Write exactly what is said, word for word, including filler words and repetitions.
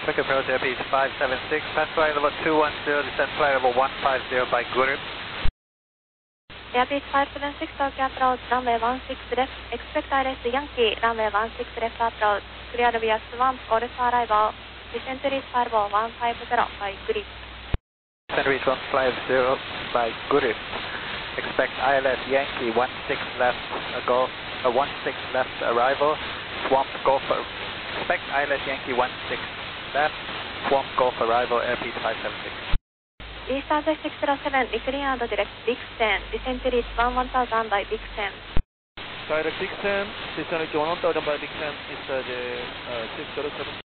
Quick approach Airbus five seven six, pass flight level two one zero, descent flight level one five zero by Guru. Airbus five seven six, Tokyo approach, runway one six left, expect I L S Yankee, runway one six left approach, clear via Swan, Golf arrival, descent reach five one five zero by Guru. Descent reach one five zero by Guru. Expect I L S Yankee one six left, uh, Golf, uh, one six left arrival, Swamp Golf, expect I L S Yankee one six left, Swamp Golf arrival, Airbus five seven six. Eastern six zero seven, decline and direct Dixon, descent reach one one thousand by Dixon. Direct Dixon, descent reach one one thousand by Dixon, is the uh, six zero seven.